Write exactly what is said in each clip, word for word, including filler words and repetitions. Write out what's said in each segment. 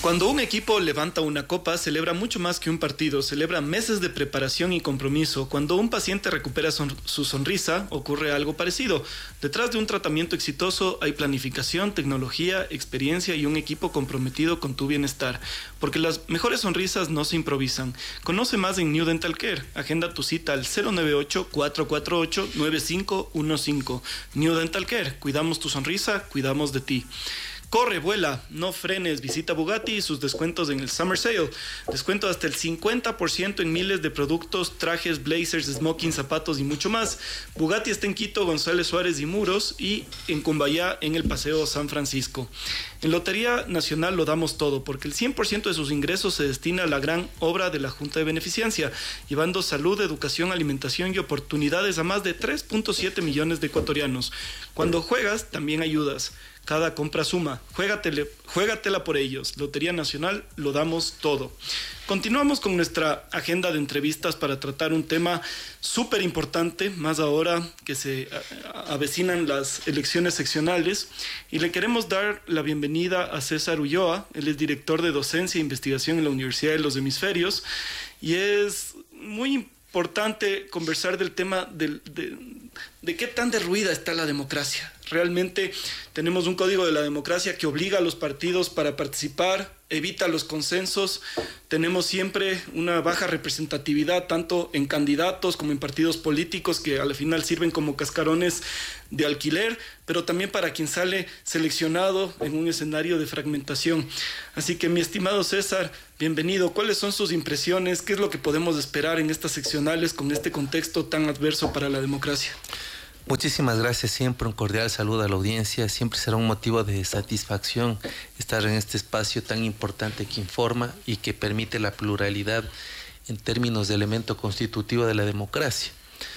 Cuando un equipo levanta una copa, celebra mucho más que un partido, celebra meses de preparación y compromiso. Cuando un paciente recupera son- su sonrisa, ocurre algo parecido. Detrás de un tratamiento exitoso hay planificación, tecnología, experiencia y un equipo comprometido con tu bienestar. Porque las mejores sonrisas no se improvisan. Conoce más en New Dental Care. Agenda tu cita al cero nueve ocho, cuatro cuatro ocho, nueve cinco uno cinco. New Dental Care. Cuidamos tu sonrisa, cuidamos de ti. Corre, vuela, no frenes, visita Bugatti y sus descuentos en el Summer Sale. Descuento hasta el cincuenta por ciento en miles de productos, trajes, blazers, smoking, zapatos y mucho más. Bugatti está en Quito, González Suárez y Muros y en Cumbayá en el Paseo San Francisco. En Lotería Nacional lo damos todo porque el cien por ciento de sus ingresos se destina a la gran obra de la Junta de Beneficencia, llevando salud, educación, alimentación y oportunidades a más de tres punto siete millones de ecuatorianos. Cuando juegas, también ayudas. Cada compra suma. Juégatele, juégatela por ellos. Lotería Nacional, lo damos todo. Continuamos con nuestra agenda de entrevistas para tratar un tema súper importante, más ahora que se avecinan las elecciones seccionales. Y le queremos dar la bienvenida a César Ulloa. Él es director de Docencia e Investigación en la Universidad de los Hemisferios. Y es muy importante conversar del tema del, de, de qué tan derruida está la democracia. Realmente tenemos un código de la democracia que obliga a los partidos para participar, evita los consensos, tenemos siempre una baja representatividad tanto en candidatos como en partidos políticos que al final sirven como cascarones de alquiler, pero también para quien sale seleccionado en un escenario de fragmentación. Así que mi estimado César, bienvenido. ¿Cuáles son sus impresiones? ¿Qué es lo que podemos esperar en estas seccionales con este contexto tan adverso para la democracia? Muchísimas gracias, siempre un cordial saludo a la audiencia, siempre será un motivo de satisfacción estar en este espacio tan importante que informa y que permite la pluralidad en términos de elemento constitutivo de la democracia.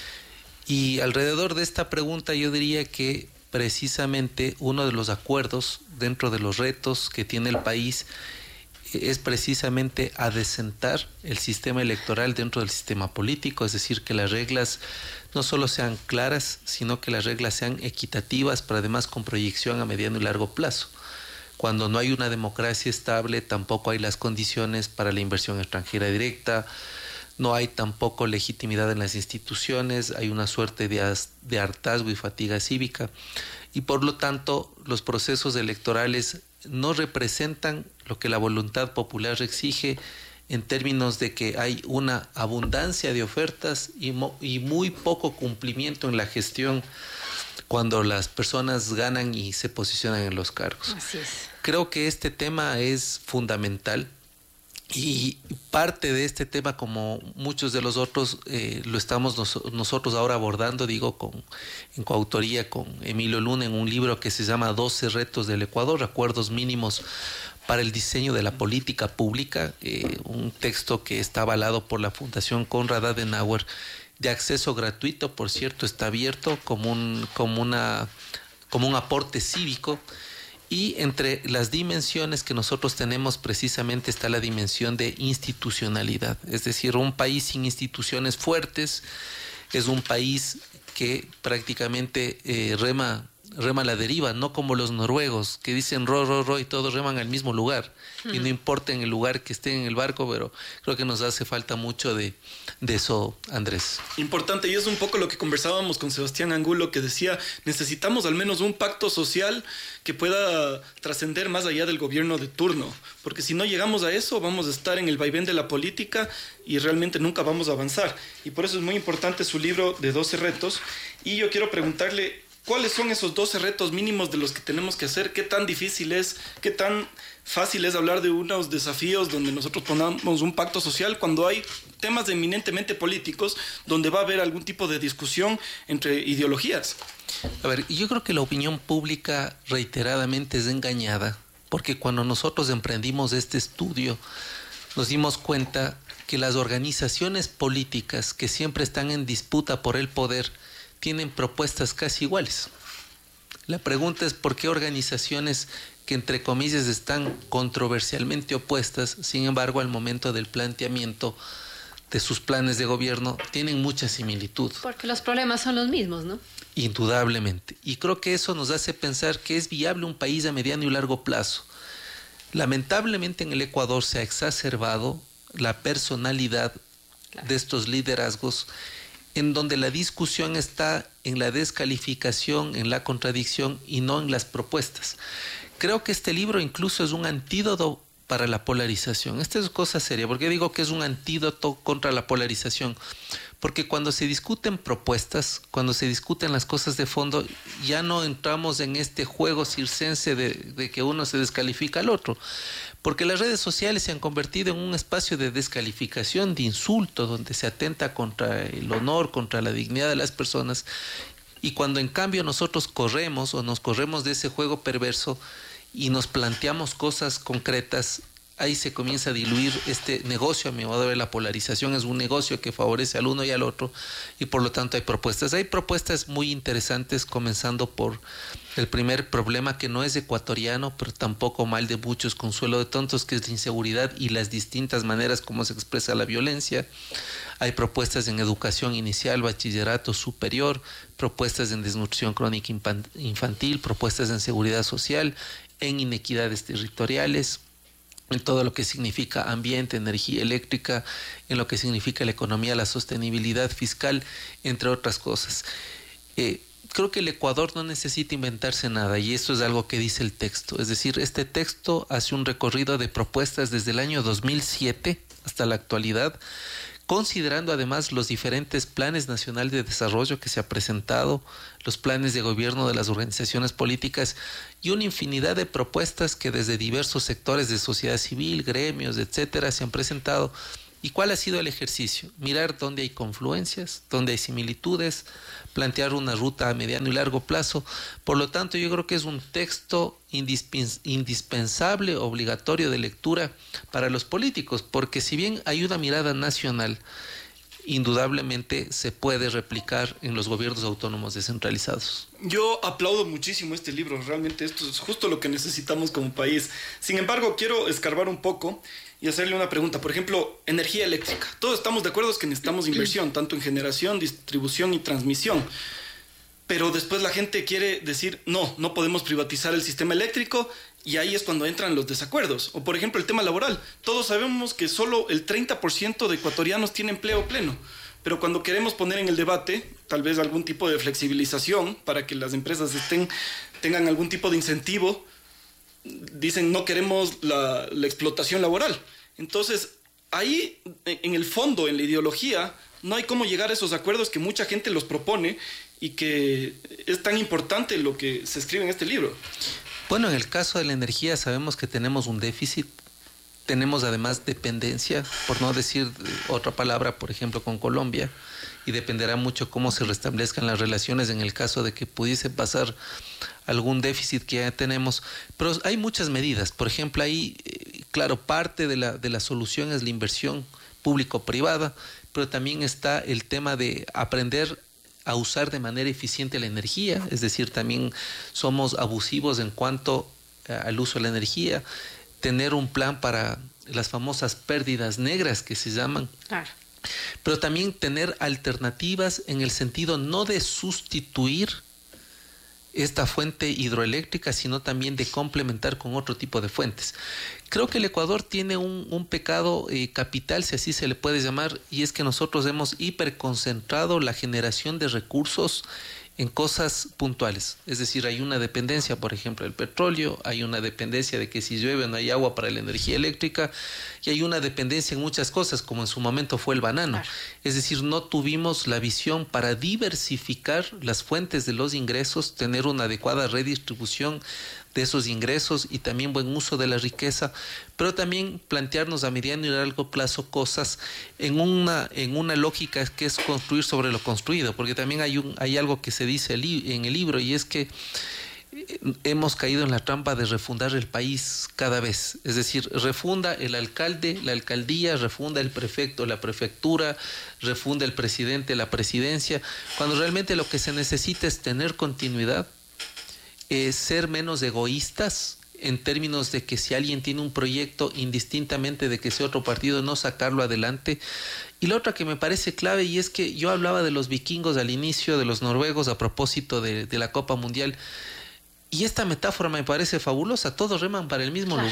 Y alrededor de esta pregunta yo diría que precisamente uno de los acuerdos dentro de los retos que tiene el país es precisamente adecentar el sistema electoral dentro del sistema político, es decir, que las reglas no solo sean claras, sino que las reglas sean equitativas, pero además con proyección a mediano y largo plazo. Cuando no hay una democracia estable, tampoco hay las condiciones para la inversión extranjera directa, no hay tampoco legitimidad en las instituciones, hay una suerte de, de hartazgo y fatiga cívica, y por lo tanto los procesos electorales no representan lo que la voluntad popular exige en términos de que hay una abundancia de ofertas y, mo- y muy poco cumplimiento en la gestión cuando las personas ganan y se posicionan en los cargos. Así es. Creo que este tema es fundamental y parte de este tema, como muchos de los otros, eh, lo estamos nos- nosotros ahora abordando, digo, con, en coautoría con Emilio Luna en un libro que se llama doce retos del Ecuador, acuerdos mínimos para el diseño de la política pública, eh, un texto que está avalado por la Fundación Konrad Adenauer, de acceso gratuito, por cierto, está abierto como un, como una, como un aporte cívico. Y entre las dimensiones que nosotros tenemos precisamente está la dimensión de institucionalidad. Es decir, un país sin instituciones fuertes es un país que prácticamente eh, rema, rema a la deriva, no como los noruegos que dicen ro, ro, ro y todos reman al mismo lugar. Uh-huh. Y no importa en el lugar que estén en el barco, pero creo que nos hace falta mucho de, de eso, Andrés. Importante, y es un poco lo que conversábamos con Sebastián Angulo, que decía, necesitamos al menos un pacto social que pueda trascender más allá del gobierno de turno, porque si no llegamos a eso vamos a estar en el vaivén de la política y realmente nunca vamos a avanzar. Y por eso es muy importante su libro de doce retos, y yo quiero preguntarle, ¿cuáles son esos doce retos mínimos de los que tenemos que hacer? ¿Qué tan difícil es? ¿Qué tan fácil es hablar de unos desafíos donde nosotros ponamos un pacto social cuando hay temas eminentemente políticos donde va a haber algún tipo de discusión entre ideologías? A ver, yo creo que la opinión pública reiteradamente es engañada, porque cuando nosotros emprendimos este estudio nos dimos cuenta que las organizaciones políticas que siempre están en disputa por el poder tienen propuestas casi iguales. La pregunta es por qué organizaciones que entre comillas están controversialmente opuestas, sin embargo al momento del planteamiento de sus planes de gobierno tienen mucha similitud. Porque los problemas son los mismos, ¿no? Indudablemente. Y creo que eso nos hace pensar que es viable un país a mediano y largo plazo. Lamentablemente en el Ecuador se ha exacerbado la personalidad claro. de estos liderazgos, en donde la discusión está en la descalificación, en la contradicción y no en las propuestas. Creo que este libro incluso es un antídoto para la polarización. Esta es cosa seria. ¿Por qué digo que es un antídoto contra la polarización? Porque cuando se discuten propuestas, cuando se discuten las cosas de fondo, ya no entramos en este juego circense de, de que uno se descalifica al otro. Porque las redes sociales se han convertido en un espacio de descalificación, de insulto, donde se atenta contra el honor, contra la dignidad de las personas. Y cuando en cambio nosotros corremos o nos corremos de ese juego perverso y nos planteamos cosas concretas, ahí se comienza a diluir este negocio. A mi modo de ver, la polarización es un negocio que favorece al uno y al otro, y por lo tanto hay propuestas. Hay propuestas muy interesantes, comenzando por el primer problema, que no es ecuatoriano, pero tampoco mal de muchos, consuelo de tontos, que es la inseguridad y las distintas maneras como se expresa la violencia. Hay propuestas en educación inicial, bachillerato superior, propuestas en desnutrición crónica infantil, propuestas en seguridad social, en inequidades territoriales, en todo lo que significa ambiente, energía eléctrica, en lo que significa la economía, la sostenibilidad fiscal, entre otras cosas. Eh, creo que el Ecuador no necesita inventarse nada, y esto es algo que dice el texto. Es decir, este texto hace un recorrido de propuestas desde el año dos mil siete hasta la actualidad, considerando además los diferentes planes nacionales de desarrollo que se ha presentado, los planes de gobierno de las organizaciones políticas y una infinidad de propuestas que desde diversos sectores de sociedad civil, gremios, etcétera, se han presentado. ¿Y cuál ha sido el ejercicio? Mirar dónde hay confluencias, dónde hay similitudes, plantear una ruta a mediano y largo plazo. Por lo tanto, yo creo que es un texto indispensable, obligatorio de lectura para los políticos, porque si bien hay una mirada nacional, indudablemente se puede replicar en los gobiernos autónomos descentralizados. Yo aplaudo muchísimo este libro, realmente esto es justo lo que necesitamos como país. Sin embargo, quiero escarbar un poco y hacerle una pregunta. Por ejemplo, energía eléctrica. Todos estamos de acuerdo que necesitamos inversión, tanto en generación, distribución y transmisión. Pero después la gente quiere decir, no, no podemos privatizar el sistema eléctrico, y ahí es cuando entran los desacuerdos. O por ejemplo, el tema laboral. Todos sabemos que solo el treinta por ciento de ecuatorianos tiene empleo pleno. Pero cuando queremos poner en el debate tal vez algún tipo de flexibilización para que las empresas estén, tengan algún tipo de incentivo, dicen no queremos la, la explotación laboral. Entonces, ahí en el fondo, en la ideología, no hay cómo llegar a esos acuerdos que mucha gente los propone y que es tan importante lo que se escribe en este libro. Bueno, en el caso de la energía sabemos que tenemos un déficit. Tenemos además dependencia, por no decir otra palabra, por ejemplo, con Colombia, y dependerá mucho cómo se restablezcan las relaciones en el caso de que pudiese pasar algún déficit que ya tenemos. Pero hay muchas medidas. Por ejemplo, ahí, claro, parte de la, de la solución es la inversión público-privada, pero también está el tema de aprender a usar de manera eficiente la energía, es decir, también somos abusivos en cuanto al uso de la energía. Tener un plan para las famosas pérdidas negras que se llaman. Claro. Pero también tener alternativas en el sentido no de sustituir esta fuente hidroeléctrica, sino también de complementar con otro tipo de fuentes. Creo que el Ecuador tiene un, un pecado eh, capital, si así se le puede llamar, y es que nosotros hemos hiperconcentrado la generación de recursos en cosas puntuales. Es decir, hay una dependencia, por ejemplo, del petróleo, hay una dependencia de que si llueve no hay agua para la energía eléctrica, y hay una dependencia en muchas cosas, como en su momento fue el banano. Claro. Es decir, no tuvimos la visión para diversificar las fuentes de los ingresos, tener una adecuada redistribución de esos ingresos y también buen uso de la riqueza, pero también plantearnos a mediano y largo plazo cosas en una, en una lógica que es construir sobre lo construido, porque también hay, un, hay algo que se dice en el libro, y es que hemos caído en la trampa de refundar el país cada vez. Es decir, refunda el alcalde, la alcaldía, refunda el prefecto, la prefectura, refunda el presidente, la presidencia, cuando realmente lo que se necesita es tener continuidad, Eh, ser menos egoístas en términos de que si alguien tiene un proyecto, indistintamente de que sea otro partido, no sacarlo adelante. Y la otra que me parece clave, y es que yo hablaba de los vikingos al inicio, de los noruegos a propósito de, de la Copa Mundial, y esta metáfora me parece fabulosa. Todos reman para el mismo lugar.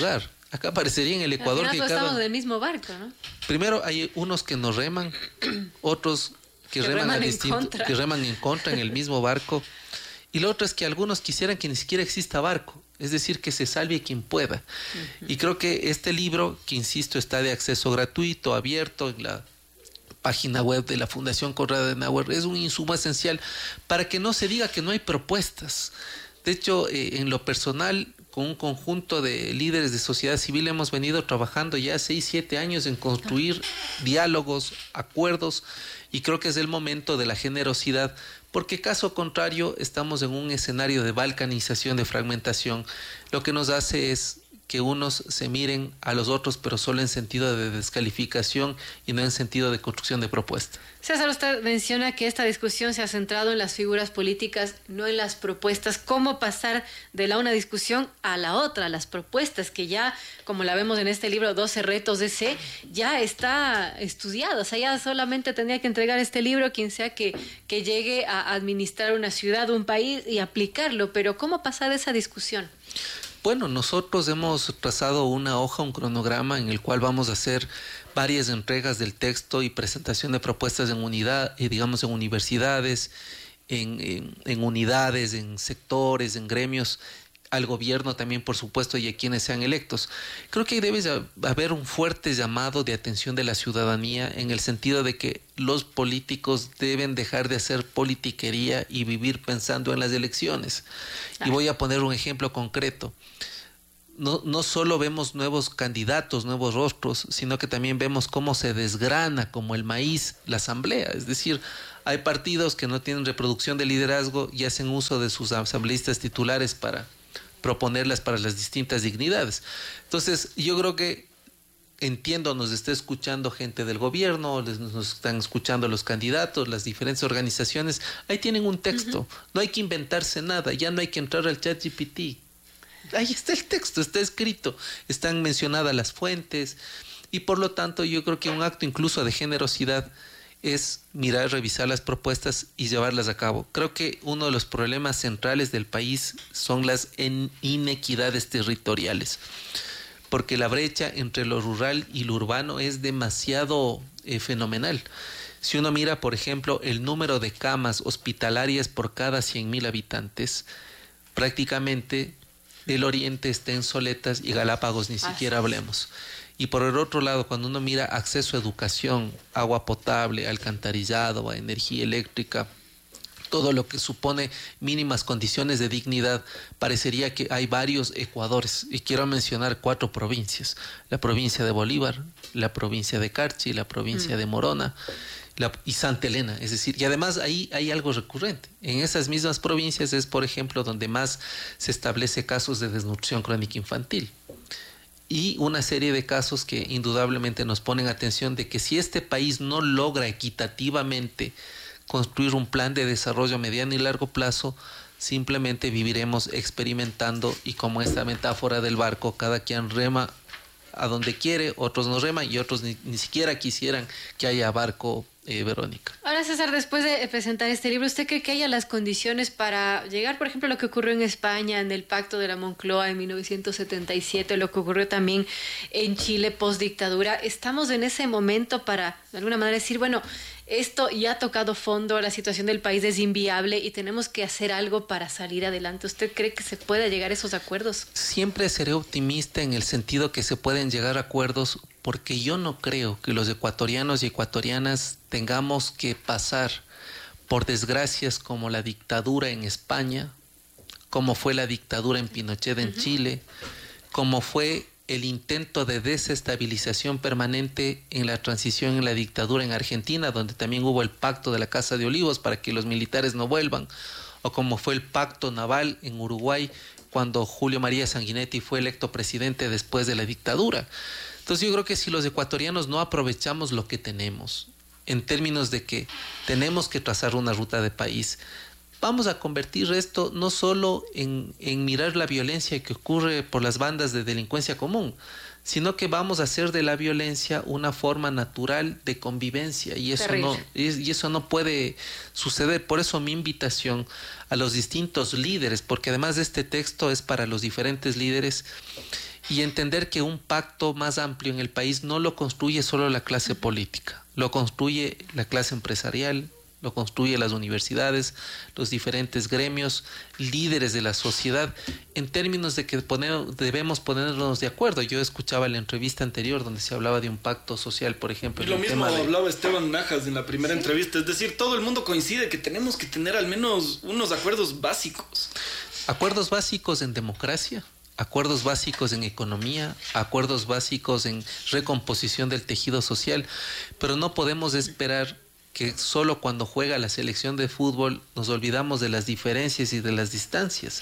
Acá parecería en el Ecuador Al final que todos cada... estamos del mismo barco, ¿no? Primero hay unos que nos reman, otros que, Que reman, reman a en distinto, contra. que reman en contra en el mismo barco. Y lo otro es que algunos quisieran que ni siquiera exista barco, es decir, que se salve quien pueda. Uh-huh. Y creo que este libro, que insisto, está de acceso gratuito, abierto en la página web de la Fundación Konrad Adenauer, es un insumo esencial para que no se diga que no hay propuestas. De hecho, eh, en lo personal, con un conjunto de líderes de sociedad civil hemos venido trabajando ya seis, siete años en construir diálogos, acuerdos, y creo que es el momento de la generosidad, porque caso contrario estamos en un escenario de balcanización, de fragmentación. Lo que nos hace es que unos se miren a los otros, pero solo en sentido de descalificación y no en sentido de construcción de propuesta. César, usted menciona que esta discusión se ha centrado en las figuras políticas, no en las propuestas. ¿Cómo pasar de la una discusión a la otra? Las propuestas que ya, como la vemos en este libro, doce retos de C, ya está estudiado. O sea, ya solamente tendría que entregar este libro quien sea que, que llegue a administrar una ciudad, un país y aplicarlo. Pero ¿cómo pasar de esa discusión? Bueno, nosotros hemos trazado una hoja, un cronograma en el cual vamos a hacer varias entregas del texto y presentación de propuestas en unidad, eh, digamos en universidades, en, en, en unidades, en sectores, en gremios, al gobierno también, por supuesto, y a quienes sean electos. Creo que debe haber un fuerte llamado de atención de la ciudadanía en el sentido de que los políticos deben dejar de hacer politiquería y vivir pensando en las elecciones. Y voy a poner un ejemplo concreto. No, no solo vemos nuevos candidatos, nuevos rostros, sino que también vemos cómo se desgrana como el maíz la asamblea. Es decir, hay partidos que no tienen reproducción de liderazgo y hacen uso de sus asambleístas titulares para proponerlas para las distintas dignidades. Entonces, yo creo que, entiendo, nos está escuchando gente del gobierno, nos están escuchando los candidatos, las diferentes organizaciones. Ahí tienen un texto. Uh-huh. No hay que inventarse nada, ya no hay que entrar al chat G P T. Ahí está el texto, está escrito, están mencionadas las fuentes y por lo tanto yo creo que un acto incluso de generosidad es mirar, revisar las propuestas y llevarlas a cabo. Creo que uno de los problemas centrales del país son las inequidades territoriales, porque la brecha entre lo rural y lo urbano es demasiado eh, fenomenal. Si uno mira, por ejemplo, el número de camas hospitalarias por cada cien mil habitantes, prácticamente el oriente está en soletas y Galápagos ni siquiera hablemos. Y por el otro lado, cuando uno mira acceso a educación, agua potable, alcantarillado, a energía eléctrica, todo lo que supone mínimas condiciones de dignidad, parecería que hay varios Ecuadores. Y quiero mencionar cuatro provincias: la provincia de Bolívar, la provincia de Carchi, la provincia mm. de Morona la, y Santa Elena. Es decir, y además ahí hay algo recurrente. En esas mismas provincias es, por ejemplo, donde más se establece casos de desnutrición crónica infantil. Y una serie de casos que indudablemente nos ponen atención de que si este país no logra equitativamente construir un plan de desarrollo a mediano y largo plazo, simplemente viviremos experimentando y como esta metáfora del barco, cada quien rema a donde quiere, otros no reman y otros ni, ni siquiera quisieran que haya barco, eh, Verónica. Ahora, César, después de presentar este libro, ¿usted cree que haya las condiciones para llegar, por ejemplo, a lo que ocurrió en España, en el Pacto de la Moncloa en mil novecientos setenta y siete, lo que ocurrió también en Chile post-dictadura? ¿Estamos en ese momento para, de alguna manera, decir, bueno, esto ya ha tocado fondo, la situación del país es inviable y tenemos que hacer algo para salir adelante? ¿Usted cree que se puede llegar a esos acuerdos? Siempre seré optimista en el sentido que se pueden llegar a acuerdos, porque yo no creo que los ecuatorianos y ecuatorianas tengamos que pasar por desgracias como la dictadura en España, como fue la dictadura en Pinochet en uh-huh. Chile, como fue el intento de desestabilización permanente en la transición en la dictadura en Argentina, donde también hubo el pacto de la Casa de Olivos para que los militares no vuelvan, o como fue el pacto naval en Uruguay cuando Julio María Sanguinetti fue electo presidente después de la dictadura. Entonces yo creo que si los ecuatorianos no aprovechamos lo que tenemos, en términos de que tenemos que trazar una ruta de país, vamos a convertir esto no solo en, en mirar la violencia que ocurre por las bandas de delincuencia común, sino que vamos a hacer de la violencia una forma natural de convivencia, y eso no, y eso no puede suceder. Por eso mi invitación a los distintos líderes, porque además de este texto es para los diferentes líderes, y entender que un pacto más amplio en el país no lo construye solo la clase política, lo construye la clase empresarial, lo construye las universidades, los diferentes gremios, líderes de la sociedad, en términos de que poner, debemos ponernos de acuerdo. Yo escuchaba la entrevista anterior donde se hablaba de un pacto social, por ejemplo. Y lo mismo tema de... hablaba Esteban Najas en la primera ¿Sí? entrevista, es decir, todo el mundo coincide que tenemos que tener al menos unos acuerdos básicos. Acuerdos básicos en democracia, acuerdos básicos en economía, acuerdos básicos en recomposición del tejido social, pero no podemos esperar que solo cuando juega la selección de fútbol nos olvidamos de las diferencias y de las distancias.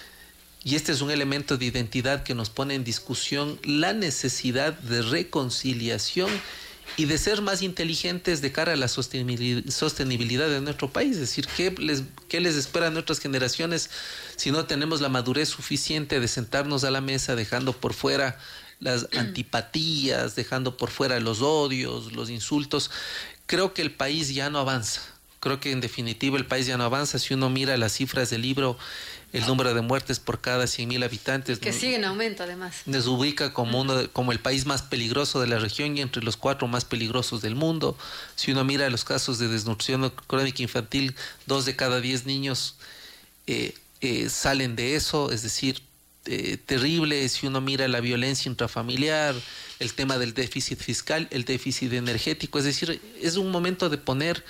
Y este es un elemento de identidad que nos pone en discusión la necesidad de reconciliación y de ser más inteligentes de cara a la sostenibilidad de nuestro país. Es decir, ¿qué les, qué les espera a nuestras generaciones si no tenemos la madurez suficiente de sentarnos a la mesa dejando por fuera las antipatías, dejando por fuera los odios, los insultos? Creo que el país ya no avanza. Creo que en definitiva el país ya no avanza. Si uno mira las cifras del libro, el número de muertes por cada cien mil habitantes... Que sigue en aumento además. Nos ubica como, uno, como el país más peligroso de la región y entre los cuatro más peligrosos del mundo. Si uno mira los casos de desnutrición crónica infantil, dos de cada diez niños eh, eh, salen de eso, es decir... Eh, terrible. Si uno mira la violencia intrafamiliar, el tema del déficit fiscal, el déficit energético, es decir, es un momento de poner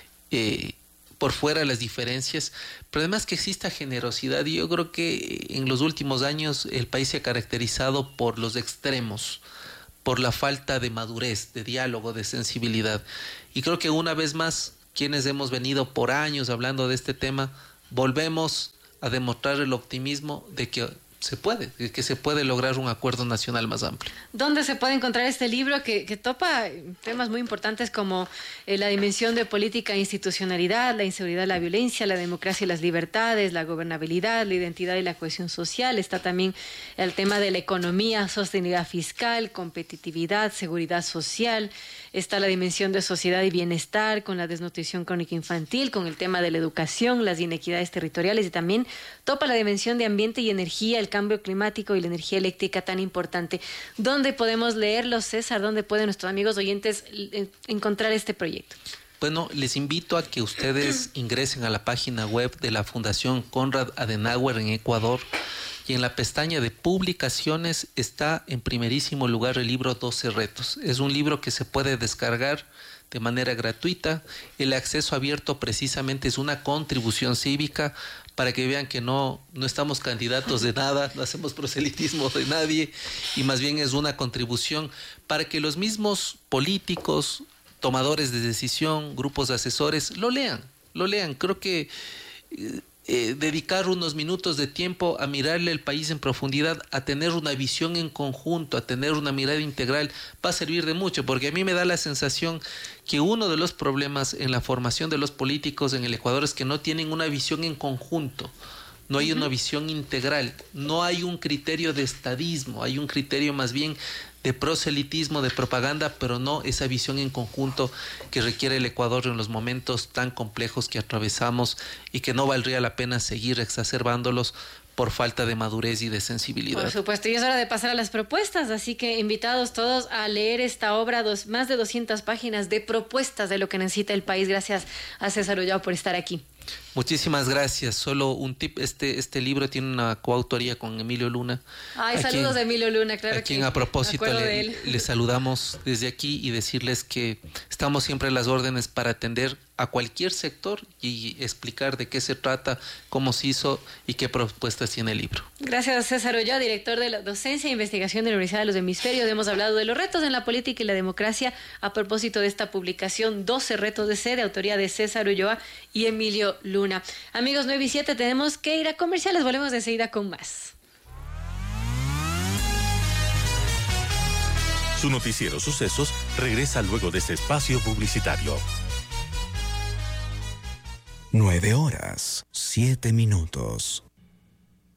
eh, por fuera las diferencias, pero además que exista generosidad. Y yo creo que en los últimos años el país se ha caracterizado por los extremos, por la falta de madurez, de diálogo, de sensibilidad. Y creo que una vez más, quienes hemos venido por años hablando de este tema, volvemos a demostrar el optimismo de que se puede, que se puede lograr un acuerdo nacional más amplio. ¿Dónde se puede encontrar este libro que, que topa temas muy importantes como eh, la dimensión de política e institucionalidad, la inseguridad, la violencia, la democracia y las libertades, la gobernabilidad, la identidad y la cohesión social? Está también el tema de la economía, sostenibilidad fiscal, competitividad, seguridad social. Está la dimensión de sociedad y bienestar con la desnutrición crónica infantil, con el tema de la educación, las inequidades territoriales, y también topa la dimensión de ambiente y energía, el cambio climático y la energía eléctrica tan importante. ¿Dónde podemos leerlo, César? ¿Dónde pueden nuestros amigos oyentes encontrar este proyecto? Bueno, les invito a que ustedes ingresen a la página web de la Fundación Konrad Adenauer en Ecuador, y en la pestaña de publicaciones está en primerísimo lugar el libro doce retos. Es un libro que se puede descargar de manera gratuita. El acceso abierto precisamente es una contribución cívica para que vean que no, no estamos candidatos de nada, no hacemos proselitismo de nadie, y más bien es una contribución para que los mismos políticos, tomadores de decisión, grupos de asesores, lo lean, lo lean. Creo que eh, eh, dedicar unos minutos de tiempo a mirarle el país en profundidad, a tener una visión en conjunto, a tener una mirada integral, va a servir de mucho, porque a mí me da la sensación que uno de los problemas en la formación de los políticos en el Ecuador es que no tienen una visión en conjunto. No hay una visión integral, no hay un criterio de estadismo, hay un criterio más bien de proselitismo, de propaganda, pero no esa visión en conjunto que requiere el Ecuador en los momentos tan complejos que atravesamos y que no valdría la pena seguir exacerbándolos por falta de madurez y de sensibilidad. Por supuesto, y es hora de pasar a las propuestas, así que invitados todos a leer esta obra, dos, más de doscientas páginas de propuestas de lo que necesita el país. Gracias a César Ulloa por estar aquí. Muchísimas gracias. Solo un tip, este, este libro tiene una coautoría con Emilio Luna. Ay, saludos quien, de Emilio Luna, claro. A quien que a propósito le, le saludamos desde aquí y decirles que estamos siempre a las órdenes para atender a cualquier sector y explicar de qué se trata, cómo se hizo y qué propuestas tiene el libro. Gracias a César Ulloa, director de la Docencia e Investigación de la Universidad de los Hemisferios. Hemos hablado de los retos en la política y la democracia a propósito de esta publicación doce retos de C, de autoría de César Ulloa y Emilio Luna. Amigos, nueve y siete, tenemos que ir a comerciales. Volvemos enseguida con más. Su noticiero Sucesos regresa luego de este espacio publicitario. nueve horas, siete minutos.